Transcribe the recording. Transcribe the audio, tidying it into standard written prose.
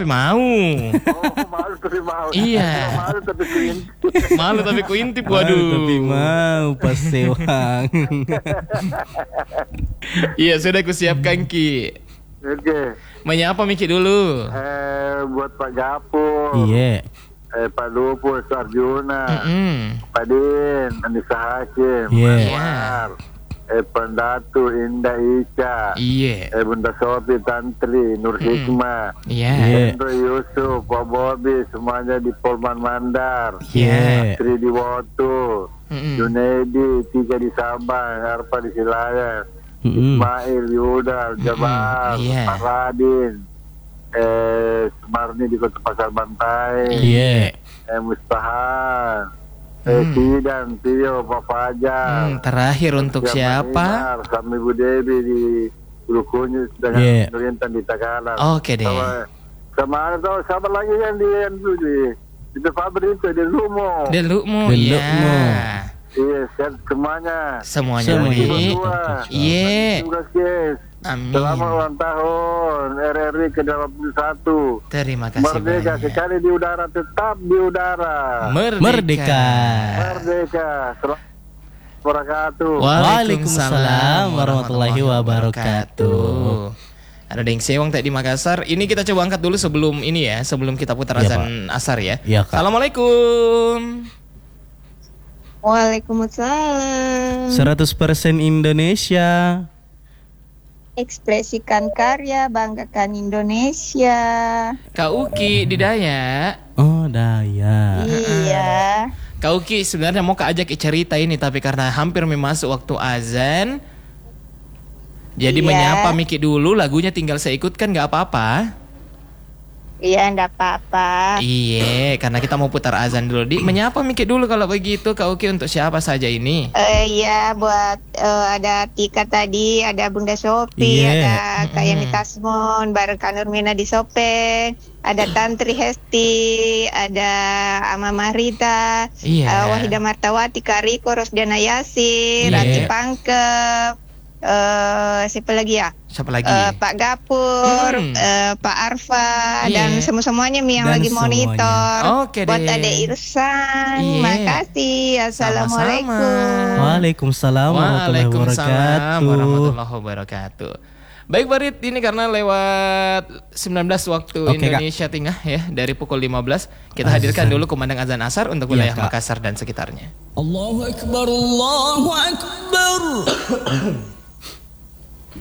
tapi mau. Oh, malu tapi mau. Iya. Malu tapi kuintip. Malu tapi kuintip, Malu waduh. tapi mau pas sewang. Iya, sudah kusiapkan Ki. Oke. Menyapa Miki dulu. Buat Pak Gapur. Iya. Pak Lupus, Arjuna. Pak Din, Anissa Hakim. Iya. Anwar. Pendatu, Indah Ica. Iya. Bunda Sofi, Tantri, Nur Hikmah. Iya. Hendro Yusuf, Pak Bobi, semuanya di Polman Mandar. Iya. Tri di Wotu. Junedi, Tiga di Sabang, Arpa di Silayan. Ismail, Yuda, Jabar, Pak Radin. Sumarni di Kota Pasar Bantai. Iya. Mustahan. Sidan, Tio, Pak Fajar. Terakhir untuk siapa? Sama Ibu Dewi di Bulu Kunyit dengan Nurintan di Takalar. Oke deh. Sama ada sabar lagi yang di Fabri itu di Lumo. Delukmu, Delukmu. iya. Iya, sehat semuanya. Semuanya Semuanya. baik. Iya. Terima kasih. Amin. Selamat ulang tahun RRI ke-81. Terima kasih Merdeka banyak. sekali di udara, tetap di udara. Merdeka. Merdeka. Selamat wabarakatuh. Waalaikumsalam warahmatullahi wabarakatuh. Ada Deng Sewang tadi di Makassar. Ini kita coba angkat dulu sebelum ini ya, sebelum kita putar Iya, azan asar ya. Iya, Kak. Assalamualaikum. Waalaikumsalam. 100% Indonesia. Ekspresikan karya, banggakan Indonesia. Kak Uki di Dayak. Oh, Daya. Iya. Kak Uki sebenarnya mau Kak ajak cerita ini, tapi karena hampir memasuki waktu azan, jadi Iya. menyapa Miki dulu, lagunya tinggal saya ikutkan nggak apa-apa. Iya, enggak apa-apa. Iya, karena kita mau putar azan dulu. Menyapa Miki dulu kalau begitu Kak Uki, untuk siapa saja ini? Iya, buat ada Tika tadi, ada Bunda Sofi, Iya. ada Kak Yani Tasmon, bareng Kak Nurmina di Sopeng, ada Tantri Hesti, ada Ama Marita, Iya. Wahida Martawati, Kak Riko, Rosdiana Yasir, Iya. Rati Pangkep, siapa lagi ya? Siapa lagi? Pak Gapur, Pak Arfa, Iya. dan semua-semuanya yang Dan lagi semuanya. monitor. Oke Buat deh. Adek Irsan, Iya. makasih. Assalamualaikum. Waalaikumsalam warahmatullahi Waalaikumsalam wabarakatuh. warahmatullahi wabarakatuh. Baik Barit, ini karena lewat 19 waktu Oke, Indonesia Tengah ya, dari pukul 15 kita hadirkan dulu kumandang azan asar untuk wilayah Kak. Makassar dan sekitarnya. Allahu Akbar, Allahu Akbar.